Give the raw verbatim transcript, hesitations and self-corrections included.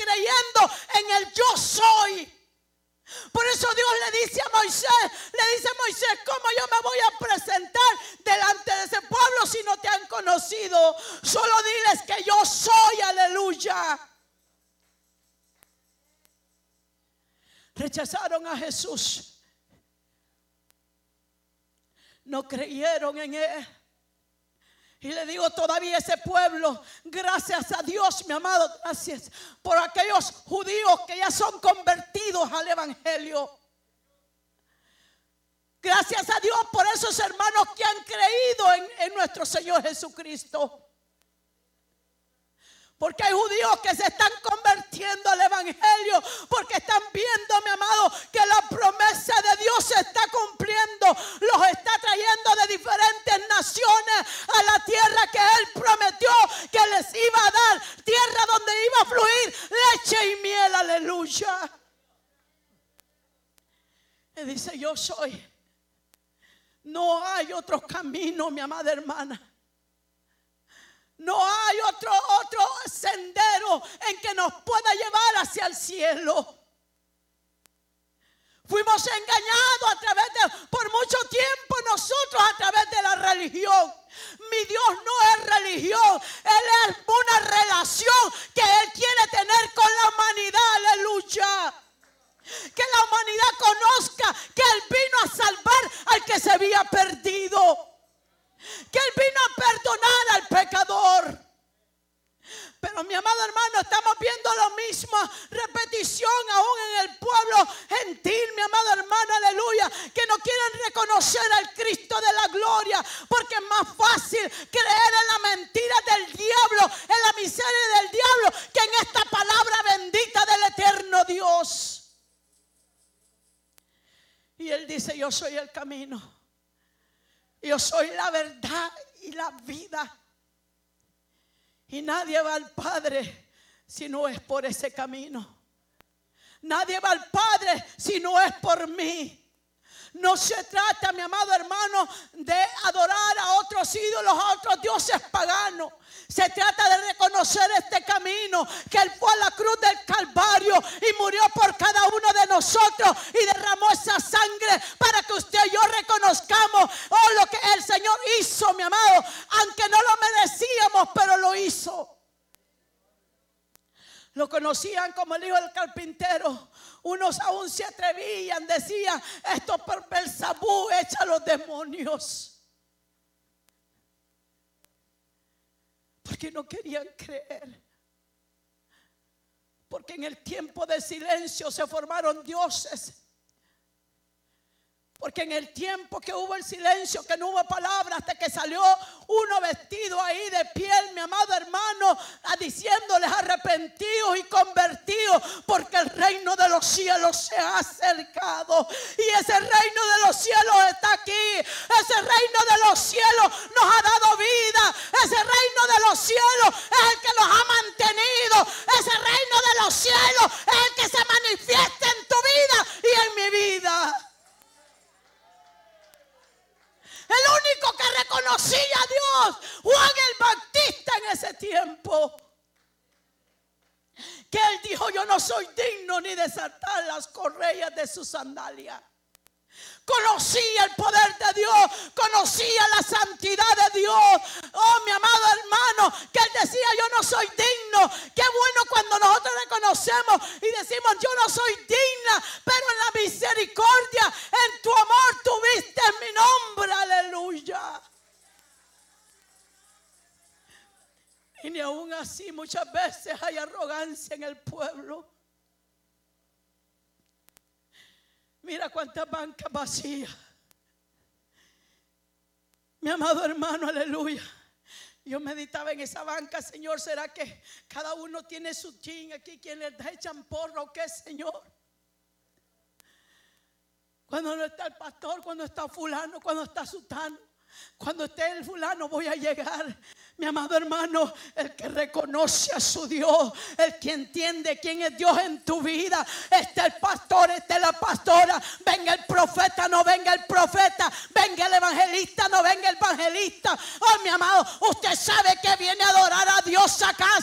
creyendo en el yo soy. Por eso Dios le dice a Moisés, le dice a Moisés, ¿cómo yo me voy a presentar delante de ese pueblo si no te han conocido? Solo diles que yo soy, aleluya. Rechazaron a Jesús. No creyeron en Él. Y le digo todavía a ese pueblo, gracias a Dios, mi amado, gracias por aquellos judíos que ya son convertidos al evangelio. Gracias a Dios por esos hermanos que han creído en, en nuestro Señor Jesucristo. Porque hay judíos que se están convirtiendo al evangelio, porque están viendo, mi amado, que la promesa de Dios se está cumpliendo. Los está trayendo de diferentes naciones a la tierra que Él prometió que les iba a dar. Tierra donde iba a fluir leche y miel, aleluya. Y dice, yo soy. No hay otro camino, mi amada hermana. No hay otro, otro sendero en que nos pueda llevar hacia el cielo. Fuimos engañados a través de, por mucho tiempo nosotros a través de la religión. Mi Dios no es religión, Él es una relación que Él quiere tener con la humanidad, aleluya. Que la humanidad conozca que Él vino a salvar al que se había perdido. Que Él vino a perdonar al pecador. Pero mi amado hermano, estamos viendo la misma repetición aún en el pueblo gentil, mi amado hermano, aleluya, que no quieren reconocer al Cristo de la gloria, porque es más fácil creer en la mentira del diablo, en la miseria del diablo, que en esta palabra bendita del eterno Dios. Y Él dice, yo soy el camino. Yo soy la verdad y la vida. Y nadie va al Padre si no es por ese camino. Nadie va al Padre si no es por mí. No se trata, mi amado hermano, de adorar a otros ídolos, a otros dioses paganos. Se trata de reconocer este camino, que Él fue a la cruz del Calvario y murió por cada uno de nosotros y derramó esa sangre para que usted y yo reconozcamos oh, lo que el Señor hizo, mi amado, aunque no lo merecíamos, pero lo hizo. Lo conocían como el hijo del carpintero. Unos aún se atrevían, decían, esto por Belzabú echa a los demonios. Porque no querían creer. Porque en el tiempo del silencio se formaron dioses. Porque en el tiempo que hubo el silencio, que no hubo palabra, hasta que salió uno vestido ahí de piel, mi amado hermano, diciéndoles arrepentidos y convertidos, porque el reino de los cielos se ha acercado. Y ese reino de los cielos está aquí. Ese reino de los cielos nos ha dado vida. Ese reino de los cielos es el que nos ha mantenido. Ese reino de los cielos es el que se manifiesta en tu vida y en mi vida. El único que reconocía a Dios, Juan el Bautista en ese tiempo. Que él dijo, yo no soy digno ni desatar las correas de su sandalia. Conocía el poder de Dios, conocía la santidad de Dios. Oh, mi amado hermano, que él decía, yo no soy digno. Qué bueno cuando nosotros reconocemos y decimos, yo no soy digna, pero en la misericordia, en tu amor tuviste mi nombre, aleluya. Y ni aún así muchas veces hay arrogancia en el pueblo. Mira cuántas bancas vacías. Mi amado hermano, aleluya. Yo meditaba en esa banca, Señor, ¿será que cada uno tiene su chin aquí? ¿Quién les echan porro o qué, Señor? Cuando no está el pastor, cuando está fulano, cuando está sutano. Cuando esté el fulano voy a llegar. Mi amado hermano, el que reconoce a su Dios, el que entiende quién es Dios en tu vida. Está el pastor, está la pastora. Venga el profeta, no venga el profeta. Venga el evangelista, no venga el evangelista. Oh, mi amado, usted sabe que viene a adorar a Dios acá.